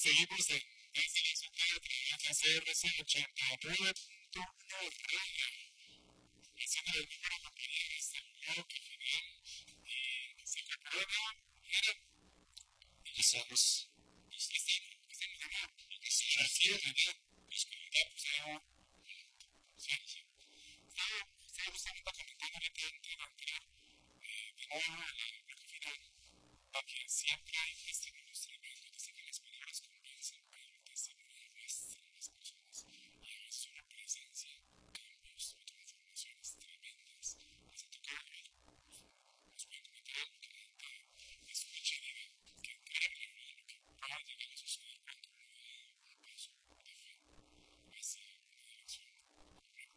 seguimos desde la azotea de CRC 89.1 Radio, haciendo la mejor compañía hasta el bloque final y se incorporó Jera. Y estamos, pues estamos de nuevo, porque se refiere de los comentarios de ahora. Sí, sí. Estaba justamente comentando ahorita en el tema anterior, de nuevo, me refiero a que siempre hay